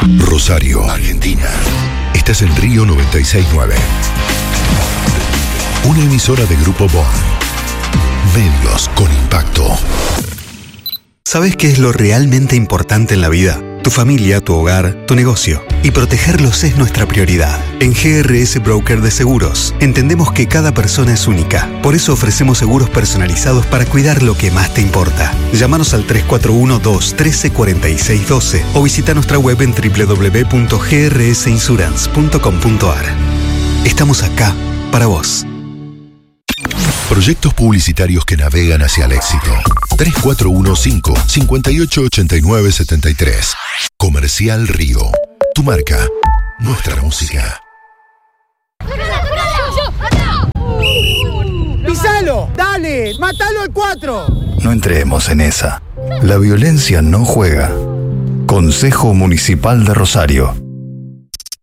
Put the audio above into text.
Rosario, Argentina. Estás en Río 96.9. Una emisora de Grupo Bond. Medios con impacto. ¿Sabes qué es lo realmente importante en la vida? Tu familia, tu hogar, tu negocio. Y protegerlos es nuestra prioridad. En GRS Broker de Seguros, entendemos que cada persona es única. Por eso ofrecemos seguros personalizados para cuidar lo que más te importa. Llámanos al 341-213-4612 o visita nuestra web en www.grsinsurance.com.ar. Estamos acá para vos. Proyectos publicitarios que navegan hacia el éxito. 3415-588973. Comercial Río. Tu marca, nuestra música. ¡Pisalo! ¡Dale! ¡Mátalo al 4! No entremos en esa. La violencia no juega. Consejo Municipal de Rosario.